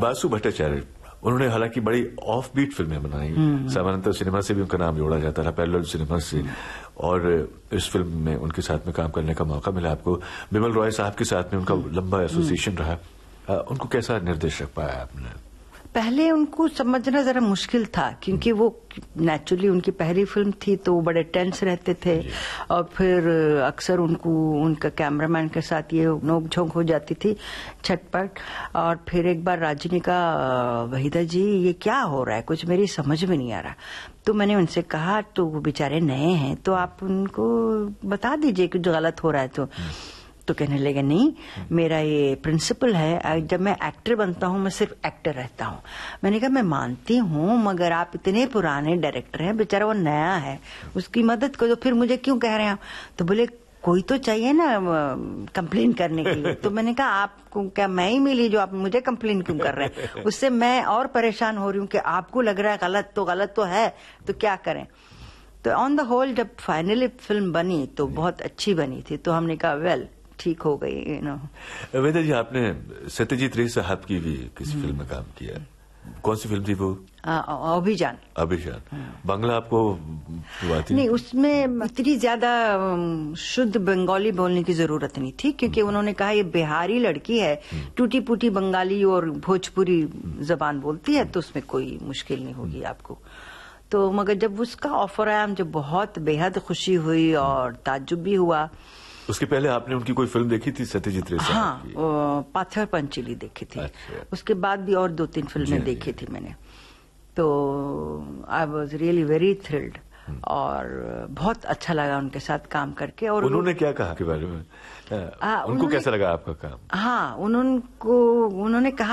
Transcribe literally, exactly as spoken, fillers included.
बासु भट्टाचार्य, उन्होंने हालांकि बड़ी ऑफ बीट फिल्में बनाई, सामान्यतः सिनेमा से भी उनका नाम जोड़ा जाता था, पैरेलल सिनेमा से, और इस फिल्म में उनके साथ में काम करने का मौका मिला आपको। बिमल रॉय साहब के साथ में उनका लंबा एसोसिएशन रहा, उनको कैसा निर्देशक पाया आपने? पहले उनको समझना जरा मुश्किल था, क्योंकि वो नेचुरली उनकी पहली फिल्म थी तो वो बड़े टेंस रहते थे, और फिर अक्सर उनको उनका कैमरामैन के साथ ये नोक झोंक हो जाती थी, छटपट। और फिर एक बार राजी ने कहा, वहीदा जी ये क्या हो रहा है, कुछ मेरी समझ में नहीं आ रहा। तो मैंने उनसे कहा, तो वो बेचारे नए हैं तो आप उनको बता दीजिए कि जो गलत हो रहा है तो तो कहने लगे, नहीं मेरा ये प्रिंसिपल है, जब मैं एक्टर बनता हूँ मैं सिर्फ एक्टर रहता हूँ। मैंने कहा मैं मानती हूँ, मगर आप इतने पुराने डायरेक्टर हैं, बेचारा वो नया है, उसकी मदद करो, फिर मुझे क्यों कह रहे हैं? तो बोले कोई तो चाहिए ना कंप्लेन करने के लिए। तो मैंने कहा आपको क्या मैं ही मिली जो आप मुझे कंप्लेन क्यों कर रहे हैं? उससे मैं और परेशान हो रही हूँ कि आपको लग रहा है गलत, तो गलत तो है, तो क्या करें। तो ऑन द होल जब फाइनली फिल्म बनी तो बहुत अच्छी बनी थी, तो हमने कहा वेल ठीक हो गई, यू नो। वेदा जी, आपने सत्यजीत रे साहब की भी किसी फिल्म में काम किया, कौन सी फिल्म थी वो? अभिजान। अभिजान। बांग्ला आपको हुआ थी? नहीं, उसमें इतनी ज्यादा शुद्ध बंगाली बोलने की जरूरत नहीं थी, क्योंकि उन्होंने कहा ये बिहारी लड़की है, टूटी फूटी बंगाली और भोजपुरी जबान बोलती है, तो उसमें कोई मुश्किल नहीं होगी आपको। तो मगर जब उसका ऑफर आया मुझे बहुत बेहद खुशी हुई और ताज्जुब भी हुआ। उसके पहले आपने उनकी कोई फिल्म देखी थी सत्यजीत रे साहब हाँ, की? पाथर पंचीली देखी थी। अच्छा। उसके बाद भी और दो तीन फिल्में देखी थी मैंने, तो I was really very thrilled और बहुत अच्छा लगा उनके साथ काम करके। और उन्होंने क्या कहा के बारे में? आ, उनको कैसा लगा आपका काम? हाँ, उन्होंने उन्होंने कहा